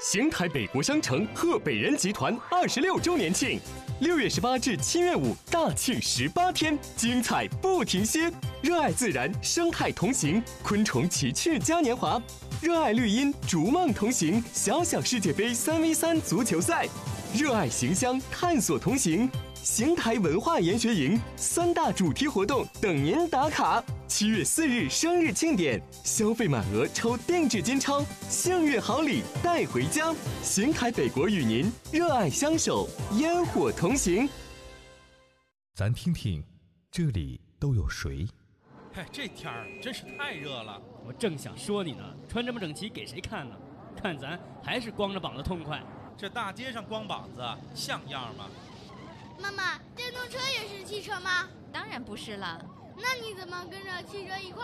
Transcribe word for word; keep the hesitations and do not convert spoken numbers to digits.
邢台北国商城贺北人集团二十六周年庆，六月十八至七月五大庆十八天，精彩不停歇。热爱自然，生态同行，昆虫奇趣嘉年华；热爱绿荫，逐梦同行，小小世界杯三 v 三足球赛；热爱行乡，探索同行。邢台文化研学营三大主题活动等您打卡。七月四日生日庆典，消费满额抽定制金钞，幸运好礼带回家。邢台北国与您热爱相守，烟火同行。 咱听听，这里都有谁？ 哎，这天儿真是太热了。 我正想说你呢，穿这么整齐给谁看呢？看咱还是光着膀子痛快。 这大街上光膀子像样吗？ 妈妈，电动车也是汽车吗？ 当然不是了。 那你怎么跟着汽车一块